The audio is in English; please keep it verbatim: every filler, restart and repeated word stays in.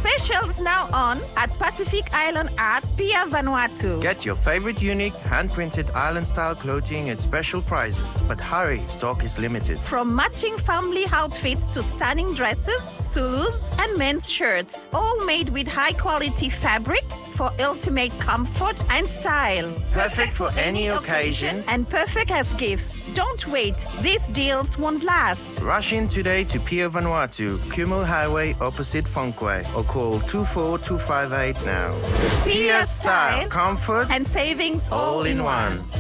Specials now on at Pacific Island Art, Pia Vanuatu. Get your favorite unique hand-printed island-style clothing at special prices. But hurry, stock is limited. From matching family outfits to stunning dresses, Zulus, and men's shirts, all made with high-quality fabrics for ultimate comfort and style. Perfect for any occasion and perfect as gifts. Don't wait. These deals won't last. Rush in today to Pia Vanuatu, Kumul Highway opposite Funkwe, or call two four two five eight now. Pia style, comfort, and savings all in one.